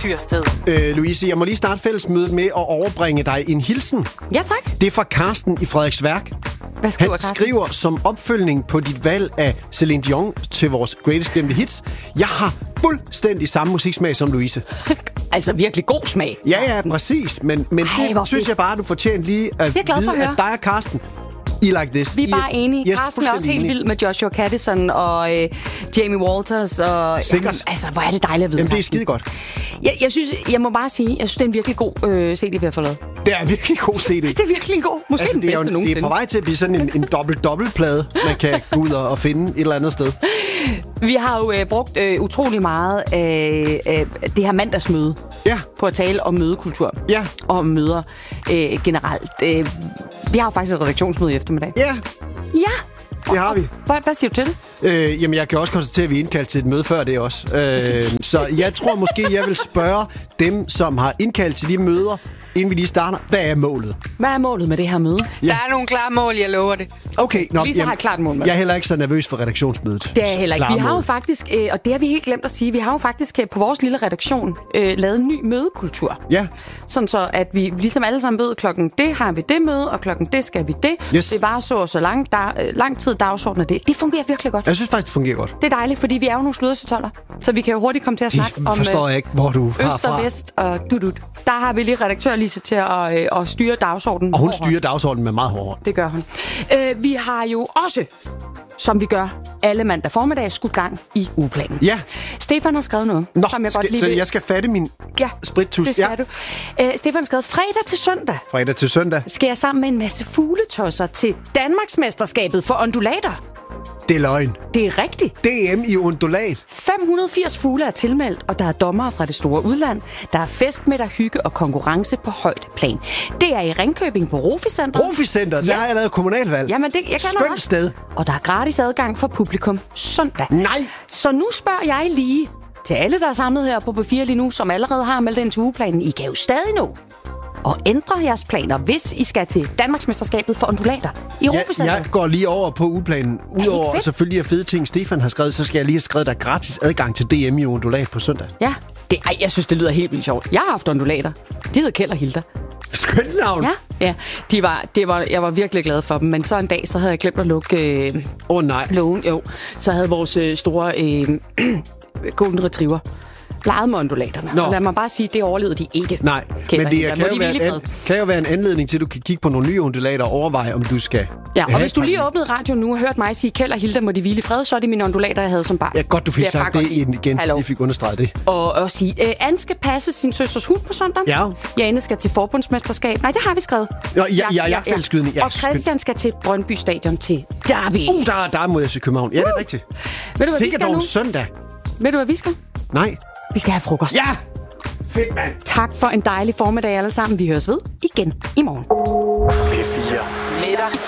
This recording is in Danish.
Tyrsted. Louise, jeg må lige starte fællesmødet med at overbringe dig en hilsen. Ja, tak. Det er fra Karsten i Frederiksværk. Hvad skriver Han Karsten? skriver som opfølgning på dit valg af Celine Dion til vores Greatest Glemte Hits. Jeg har fuldstændig samme musiksmag som Louise. Altså virkelig god smag. Ja, præcis. Men det synes jeg bare, du fortjener lige at vide, at dig og Karsten, I like this. Vi er bare enige. Yes, Karsten er også helt vild med Joshua Caddison og Jamie Walters. Og, sikkert. Jamen, altså, hvor er det dejligt at vide. Jamen, det er skide godt. Jeg må bare sige, jeg synes, det er en virkelig god CD, vi har fået lavet. Det er en virkelig god CD. Det er virkelig god. Måske altså, den bedste nogensinde. Det er på vej til at blive sådan en dobbelt-plade, man kan gå ud og finde et eller andet sted. Vi har jo brugt utrolig meget det her mandagsmøde på at tale om mødekultur. Ja. Og om møder generelt. Vi har jo faktisk et redaktionsmøde i eftermiddag. Ja. Ja. Det har vi. Hvad siger du til det? Jamen, jeg kan også konstatere, at vi er indkaldt til et møde før det også. Så jeg tror måske, jeg vil spørge dem, som har indkaldt til de møder, inden vi lige starter. Hvad er målet? Hvad er målet med det her møde? Ja. Der er nogle klare mål, jeg lover det. Okay, Lisa har et klart mål med. Jeg er heller ikke så nervøs for redaktionsmødet. Det er jeg heller ikke. Vi har jo faktisk, og det har vi helt glemt at sige, vi har jo faktisk på vores lille redaktion lavet en ny mødekultur. Ja. Sådan så, at vi ligesom alle sammen ved, klokken det har vi det møde, og klokken det skal vi det. Yes. Det var så lang tid dagsorden af det. Det fungerer virkelig godt. Jeg synes faktisk, det fungerer godt. Det er dejligt, fordi vi er jo nogle sludersetoller, så vi kan jo hurtigt komme til at snakke om forstår jeg ikke, hvor du har øst og fra. vest og dudut. Der har vi lige redaktør Lise til at styre dagsordenen. Og hun styrer dagsordenen med meget hårdt. Det gør hun. Vi har jo også, som vi gør alle mandag formiddag, skudt gang i ugeplanen. Ja. Stefan har skrevet noget, som jeg godt lige så vil. jeg skal fatte min sprittus. Det skal du. Stefan har skrevet fredag til søndag. Fredag til søndag. Skal jeg sammen med en masse fugletosser til Danmarksmesterskabet for undulater. Det er løgn. Det er rigtigt. DM i undulat. 580 fugle er tilmeldt, og der er dommere fra det store udland. Der er festmiddag, hygge og konkurrence på højt plan. Det er i Ringkøbing på Rofiscenter. Rofiscenter? Der har jeg lavet kommunalvalg. Jamen, jeg kan skønt sted. Og der er gratis adgang for publikum søndag. Nej! Så nu spørger jeg lige til alle, der er samlet her på B4 lige nu, som allerede har meldt ind til ugeplanen. I kan jo stadig nå og ændre jeres planer, hvis I skal til Danmarksmesterskabet for undulater i Rofiscenter. Jeg går lige over på ugeplanen. Udover selvfølgelig at fede ting, Stefan har skrevet, så skal jeg lige have skrevet, der er gratis adgang til DM i undulat på søndag. Ja, jeg synes, det lyder helt vildt sjovt. Jeg har haft undulater. De hedder Kjeld og Hilda. Skønt navn. Ja. Jeg var virkelig glad for dem, men så en dag, så havde jeg glemt at lukke nej. lågen. Jo, så havde vores store golden retriever leget med undulaterne. Og lad mig bare sige, det overlevede de ikke. Nej, men det kan jo være en anledning til, at du kan kigge på nogle nye undulater og overveje, om du skal... Ja, og hvis du lige åbnede radioen nu og hørt mig sige, Kjeld og Hilda må de hvile i fred, så er det mine undulater, jeg havde som barn. Ja, godt, du fik sagt det igen. Vi fik understreget det. Og sige, Anne skal passe sin søsters hund på søndag. Ja. Jane skal til forbundsmesterskab. Nej, det har vi skrevet. Ja, fældskydning. Og Christian skal til Brøndby Stadion til Derby. Der må jeg til København. Ja, det er rigtigt. Ved du, hvad sikkert dog søndag. Ved du, hvad vi skal? Nej. Vi skal have frokost. Ja! Fedt, mand. Tak for en dejlig formiddag alle sammen. Vi høres ved igen i morgen. P4. Netter